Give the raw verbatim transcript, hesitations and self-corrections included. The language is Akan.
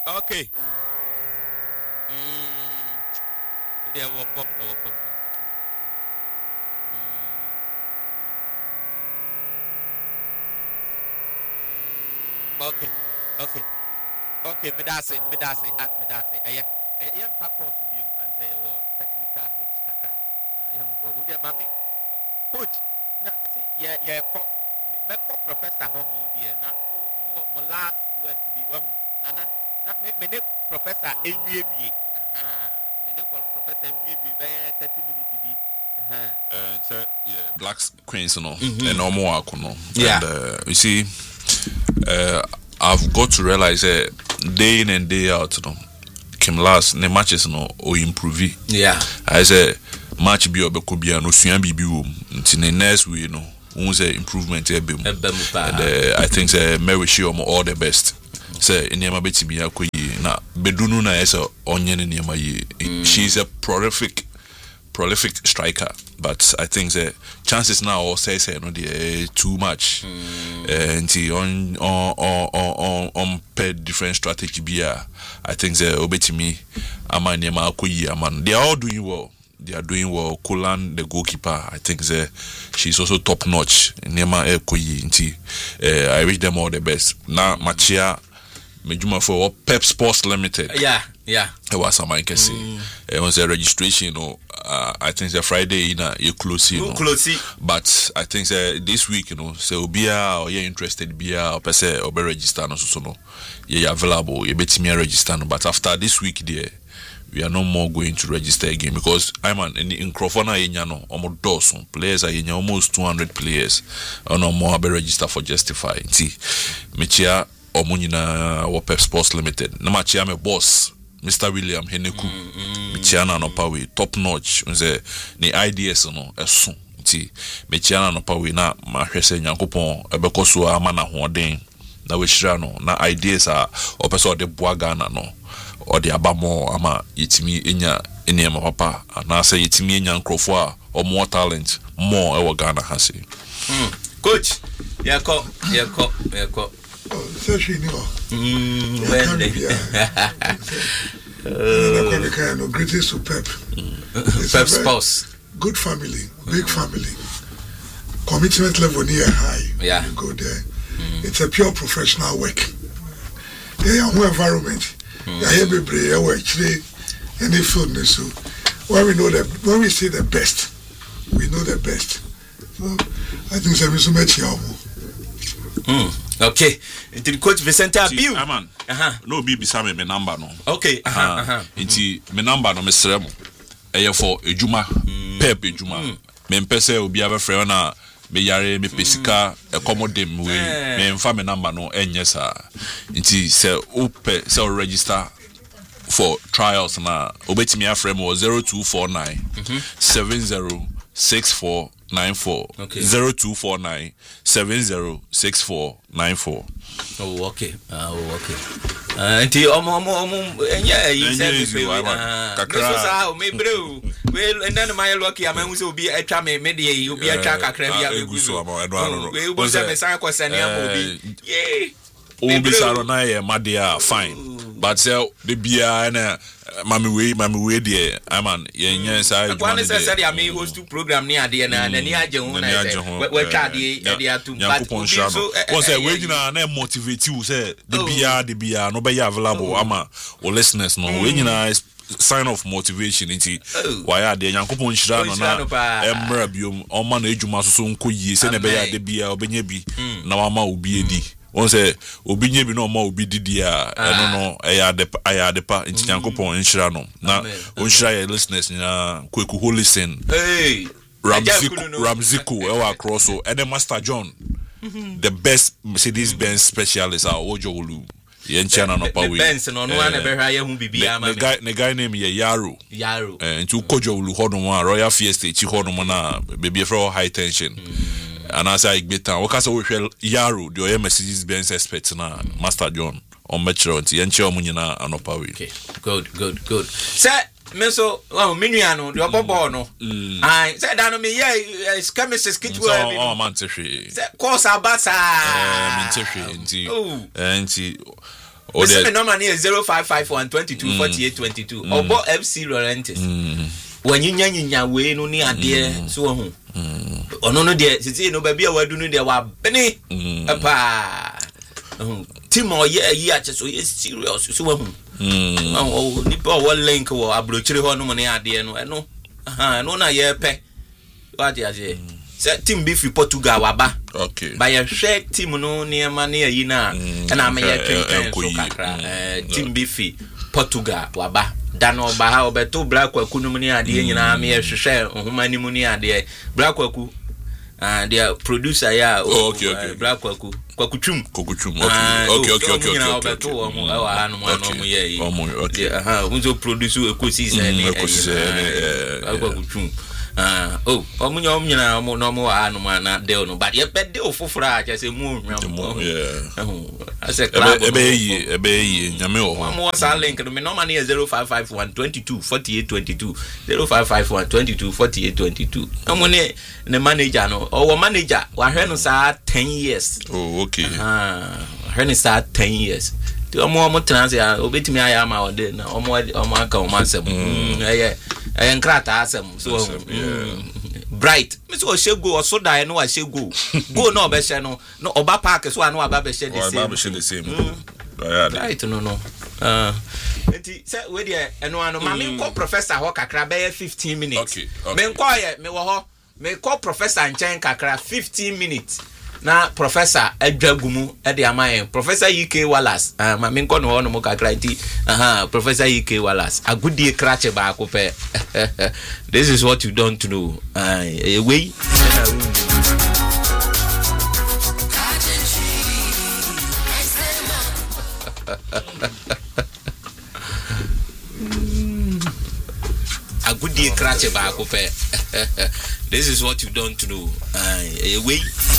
Okay. Mm. They will pop, they will pop. Okay. Okay. Okay, me that's it, me that's it, me that's it. Yeah. Yeah, I'm fat course to be and say technical H kaka. Yeah, what would mommy coach? Na see, yeah, yeah, me professor homo dear. Na mo last words be one. Nana, na me me professor enwie. Aha. Me ne professor enwie be thirty minutes be. Uh, so yeah, Black Queens, you know, and no more, you know. Yeah. And, uh, you see, uh, I've got to realize that uh, day in and day out, you know, Kim last the matches, you know, or improve. Yeah. I say match be or be could be no suyan be be until the next week, you know, won't say improvement here be. And uh, I think say may wish you all the best. Say in your beti be akwe na bedunu na esa onye ne niema ye. She's a prolific. prolific striker, but I think the chances now all say say no the too much. Mm. Uh, and he on on on on on per different strategy be I think the obetimi amani ma akoyi aman. They are all doing well. They are doing well. Kulan, the goalkeeper, I think the she's also top notch. Nema akoyi nti. I wish them all the best. Now Machia Mejuma for Pep Sports Limited. Yeah, yeah. It was some I can say. It was a registration, you know. Uh, I think the Friday, you know, you close, you know. Close. But I think uh, this week, you know, so be or you're interested, be or per se or be register no so no. You're available. You bet me register no. But after this week, there, we are no more going to register again because I'm an in in Crofona yenyano almost dozen players are yenya almost two hundred players. Or no more be register for Justify. See, Mechia. Omunina wa Pep Sports Limited. Na chia me boss Mister William Heneku. Michiana no pawe top notch. Unze ni ideas no esu. Nti michiana no pawe na mahwese Nyankopon ebekoso ama na hoden. Na we shira no na ideas a opeso de boaga na no. O de abamo ama yetimi enya eniema papa na say yetimi enya nkrofo a o more talent more e wo Ghana ha say. Coach, yako yako yako Oh, so she knew. Mm, when they uh, greatest to Pep. Pep spouse. Good family, big family. Commitment level near high. Yeah. You go there. Mm. It's a pure professional work. Yeah, yeah, environment. Yeah, yeah, baby, yeah, we actually any field so when we know that when we see the best, we know the best. So I think so so much Mm. Okay. Inti coach Vicente Abiu. Aman. Aha. No be bisa me me number no. Okay. Aha. Aha. Inti me number no me srem. Eye for ejuma. Pep ejuma. Me mpese obi aba frɛ na me yare me pesika accommodate me we. Me mfa me number no enye sa. Inti se ope se register for trials na obetimi afrɛ me zero two four nine seven zero six four nine four. Okay. Zero two four nine seven zero six four nine four. Oh, okay. Oh, okay. Uh, Auntie, omo omo omo. Yeah, you said this way. Ah, this was how me bro. Well, and then my lucky, I mean, will be a chame media. You be a chaka crabby. I will so. We will say me say ko send am be. Yeah. Obi saro na ye madia fine. But say the bia na mami we mami we there. I man ye nya say one is said I mean host to program near there na na ni agye ho na say we twa de de atum but so one say we na na motivate you say the bia the bia no be available ama o listeners no we nyina sign of motivation nti why are there Nyankopon hira no na emra biom o ma na edwuma so so nkoyie se na be ya de bia obenya bi na wama obi edi. On say obi nye bi no ma obi didi a eno no eya de aya de pa nti Nyankopon nhira no na onhira ye listeners na kweku holisten hey Ramziku Ramziku ewa across so and Master John the best Mercedes Benz specialist a Ojolu ye nchana no pa we Benz no no na be hwa ye hu bibia ma the guy the guy name ye Yaro Yaro eh nti Ojolu hodom a Royal Fiesta chi hodom na baby for high tension. And as I get down, what we shall Yaro, the Mercedes Benz expert na Master John on Metro, and Yancho Munina and Opawi. Okay, good, good, good. Sir, Meso, oh, Miniano, the Obono. I said, I don't mean, yeah, it's chemistry, kitchen. Oh, Manteshi. Course, Abasa. Manteshi, and or the number is zero five five one twenty-two forty-eight twenty-two obo F C Laurentis when you nya we no ni ade so ho ono no de sisi no ba bia wadu no de wa bene apa team o ye yi ache so ye serious so ho mm oh ni pa wo link wo abrochire ho no mo ne ade no eno aha no na ye pe what ya say team be free Portugal waba okay by a share team no ne ma ne yi na na ma ye twen so kakra eh team be free Portugal waba dano ba ha obeto black kwaku no ne ade nyina ma ye hwehwe ohuma ni mu ne ade black kwaku ah dia producer ya oh, okay okay black kwaku kwaku chum kwaku chum okay okay okay okay okay obeto wo mo wa anu mo no mo ye yi okay aha unzo produce ecosystem ni eh kwaku chum ah oh omunyo omnyina omo no mo anu ma na de no but ye pede ofofora a chese mu nwam yeah ase club ebe yi ebe yi nyame wo mo sa link no me no ma na zero five five one twenty-two forty-eight twenty-two zero five five one twenty-two forty-eight twenty-two omo ne ne manager no owo manager wa hwe no sa ten years oh okay ah hwe no sa ten years ti omo omo trans ya obetimi aya ma ode na omo omo aka omo asem eh eh nkrata asem so bright me so shego o so die no wa shego go no be she no no oba park so anu aba be she the same oba be she the same right no no ah enti say we dey eno anu ma me ko professor ho kakra be fifteen minutes okay me nko ye me wo ho me ko professor nchen kakra fifteen minutes na professor adwagumu e de amayen professor E K Wallace ah ma me nko no ho no mo kakra ti aha professor E K Wallace agudie krache ba ko pe this is what you don't know ah away agudie krache ba ko pe this is what you don't know ah away